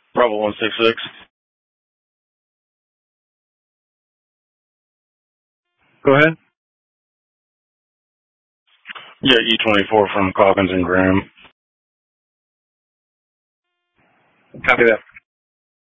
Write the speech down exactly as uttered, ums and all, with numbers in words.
Bravo one six six. Go ahead. Yeah, E twenty-four from Calkins and Graham. Copy that.